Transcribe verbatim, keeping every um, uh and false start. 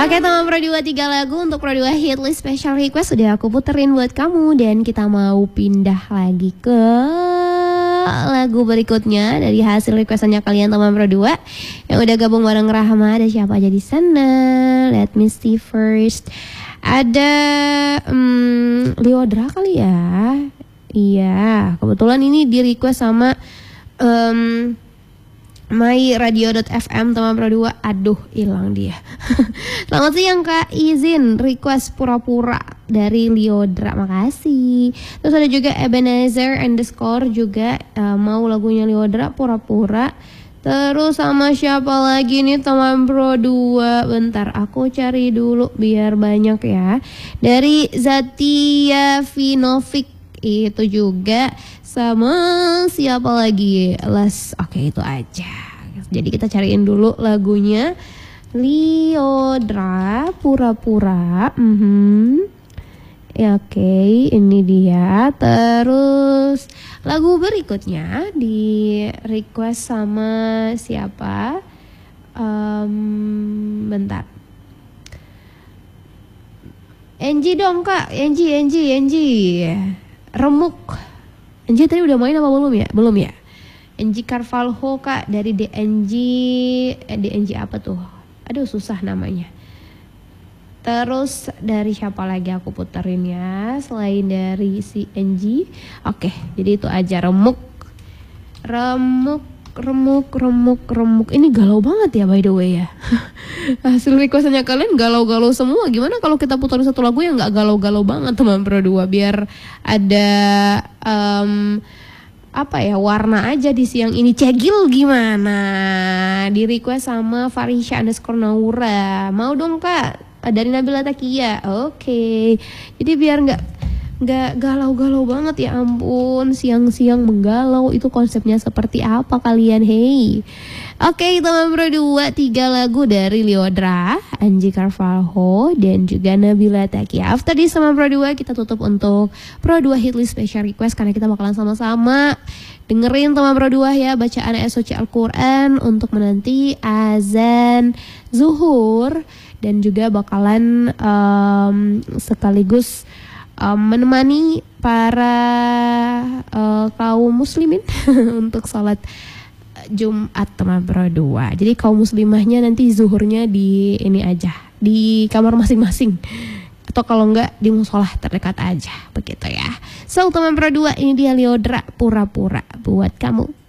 Oke teman Pro dua, tiga lagu untuk Pro dua Hit List Special Request sudah aku puterin buat kamu. Dan kita mau pindah lagi ke lagu berikutnya dari hasil requestannya kalian teman Pro dua yang udah gabung bareng Rahma. Ada siapa aja di sana? Let me see first. Ada um, Liodra kali ya. Iya, kebetulan ini di request sama um, myradio.fm teman Pro dua. Aduh, hilang dia. Selamat siang Kak, izin request pura-pura dari Liodra, makasih. Terus ada juga Ebenezer underscore juga uh, mau lagunya Liodra pura-pura. Terus sama siapa lagi nih teman Pro dua? Bentar, aku cari dulu biar banyak ya. Dari Zatia Vinovic itu juga. Sama siapa lagi? Les, oke itu aja. Jadi kita cariin dulu lagunya Liodra pura-pura. Mm-hmm. Ya, oke, okay, ini dia. Terus lagu berikutnya di request sama siapa? Um, bentar. Enji dong Kak, Enji, Enji, Enji. Remuk. Enji tadi udah main apa belum ya? Belum ya? Enji Carvalho Kak dari D N G. Eh, D N G apa tuh? Aduh susah namanya. Terus dari siapa lagi aku puterin ya selain dari si Enji. Oke, jadi itu aja. Remuk. Remuk, remuk, remuk, remuk. Ini galau banget ya by the way ya. Hasil requestannya kalian galau-galau semua. Gimana kalau kita putar satu lagu yang gak galau-galau banget teman Pro dua, biar ada um, apa ya, warna aja di siang ini. Cegil gimana? Di request sama Farisha underscore Naura. Mau dong Kak, dari Nabila Takia. Oke, okay. Jadi biar nggak nggak galau-galau banget, ya ampun, siang-siang menggalau itu konsepnya seperti apa kalian? Hey, oke okay, teman Pro dua, tiga lagu dari Liodra, Enji Carvalho dan juga Nabila Takia. After this teman Pro dua kita tutup untuk Pro dua Hit List Special Request karena kita bakalan sama-sama dengerin teman Pro dua ya bacaan S O C Al-Quran untuk menanti azan zuhur. Dan juga bakalan um, sekaligus um, menemani para uh, kaum muslimin untuk sholat Jumat teman Pro dua. Jadi kaum muslimahnya nanti zuhurnya di ini aja, di kamar masing-masing. Atau kalau enggak di musolah terdekat aja, begitu ya. So teman Pro dua, ini dia Liodra pura-pura buat kamu.